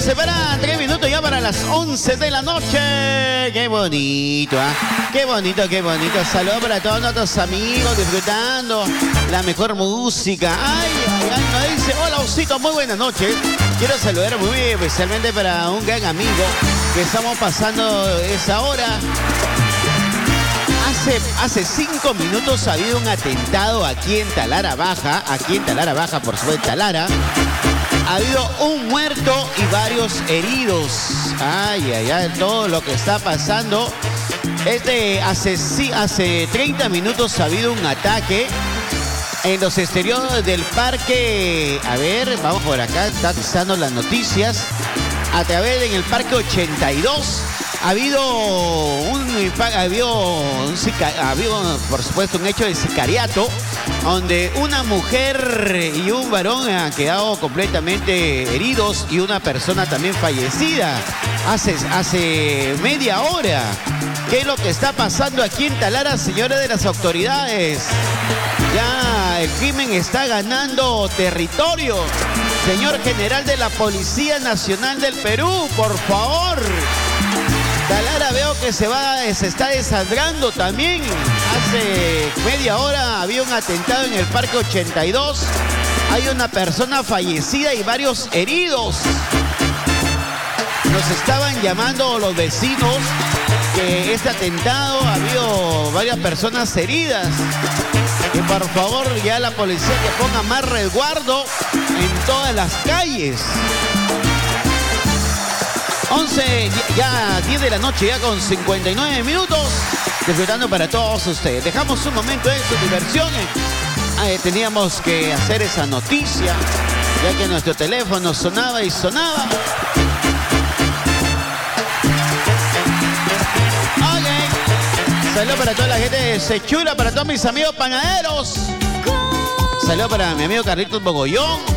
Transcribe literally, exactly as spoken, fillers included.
Nos separan tres minutos ya para las once de la noche. Qué bonito, ¿ah? ¿eh? Qué bonito, qué bonito. Saludos para todos nuestros amigos disfrutando la mejor música. Ay, ay, ay, nos dice, hola Osito, muy buenas noches. Quiero saludar muy especialmente para un gran amigo que estamos pasando esa hora. Hace, hace cinco minutos ha habido un atentado aquí en Talara Baja, aquí en Talara Baja, por supuesto, Talara. Ha habido un muerto y varios heridos. Ay, ay, ay, todo lo que está pasando. Este, hace, sí, hace treinta minutos ha habido un ataque en los exteriores del parque. A ver, vamos por acá, está avisando las noticias. A través en el parque ochenta y dos. Ha habido un, ha habido, un, ha habido, por supuesto, un hecho de sicariato donde una mujer y un varón han quedado completamente heridos y una persona también fallecida hace, hace media hora. ¿Qué es lo que está pasando aquí en Talara, señores de las autoridades? Ya el crimen está ganando territorio. Señor general de la Policía Nacional del Perú, por favor. Talara veo que se va, se está desangrando también. Hace media hora había un atentado en el parque ochenta y dos. Hay una persona fallecida y varios heridos. Nos estaban llamando los vecinos que este atentado ha habido varias personas heridas. Y por favor ya la policía que ponga más resguardo en todas las calles. once, ya diez de la noche, ya con cincuenta y nueve minutos, disfrutando para todos ustedes. Dejamos un momento en sus diversiones. Eh, teníamos que hacer esa noticia, ya que nuestro teléfono sonaba y sonaba. Ok. Saludos para toda la gente de Sechura, para todos mis amigos panaderos. Saludos para mi amigo Carlitos Bogollón.